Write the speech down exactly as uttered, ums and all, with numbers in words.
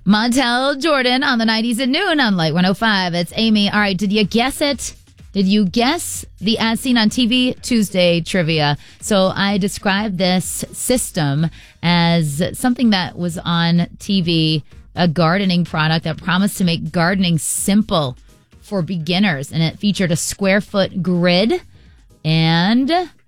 Montel Jordan on the nineties at noon on Light one oh five. It's Amy. All right, did you guess it? Did you guess the As Seen on T V Tuesday trivia? So I described this system as something that was on T V, a gardening product that promised to make gardening simple for beginners. And it featured a square foot grid and